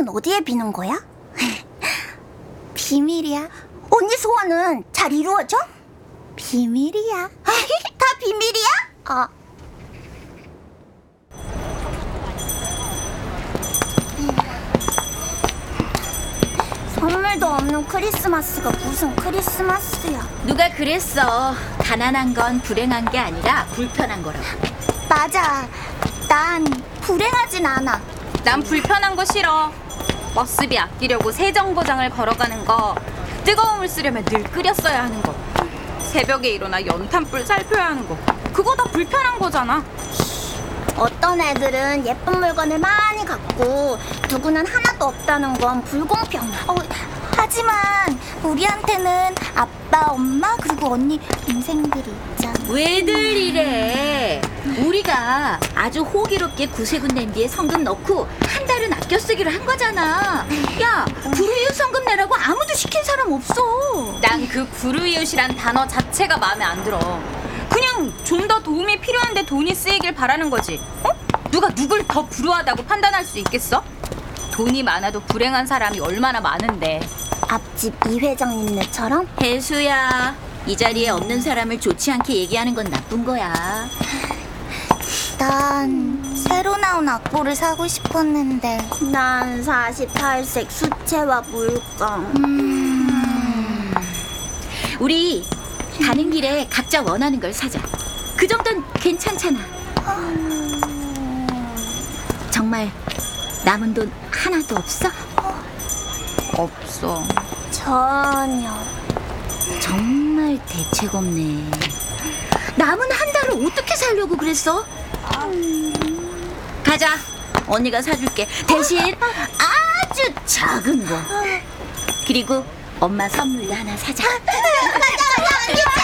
소원은 어디에 비는 거야? 비밀이야. 언니 소원은 잘 이루어져? 비밀이야. 다 비밀이야? 선물도 없는 크리스마스가 무슨 크리스마스야. 누가 그랬어. 가난한 건 불행한 게 아니라 불편한 거라고. 맞아. 난 불행하진 않아. 난 불편한 거 싫어. 버스비 아끼려고 새 정거장을 걸어가는 거, 뜨거운 물 쓰려면 늘 끓여 써야 하는 거, 새벽에 일어나 연탄불 살펴야 하는 거, 그거 다 불편한 거잖아. 어떤 애들은 예쁜 물건을 많이 갖고 누구는 하나도 없다는 건 불공평해. 하지만 우리한테는 아빠, 엄마 그리고 언니, 동생들이 있잖아. 왜들 이래? 우리가 아주 호기롭게 구세군 냄비에 성금 넣고 한 달은 아껴 쓰기로 한 거잖아. 야, 불우이웃 성금 내라고 아무도 시킨 사람 없어. 난 그 불우이웃이란 단어 자체가 마음에 안 들어. 그냥 좀 더 도움이 필요한데 돈이 쓰이길 바라는 거지. 누가 누굴 더 불우하다고 판단할 수 있겠어? 돈이 많아도 불행한 사람이 얼마나 많은데. 앞집 이 회장님네처럼? 혜수야, 이 자리에 없는 사람을 좋지 않게 얘기하는 건 나쁜 거야. 난 새로 나온 악보를 사고 싶었는데. 난 48색 수채화 물감. 우리 가는 길에 각자 원하는 걸 사자. 그 정도는 괜찮잖아. 정말 남은 돈 하나도 없어? 없어. 전혀. 정말 대책 없네. 남은 한 달을 어떻게 살려고 그랬어? 가자. 언니가 사줄게. 대신 아주 작은 거. 그리고 엄마 선물도 하나 사자. 맞아, 언니.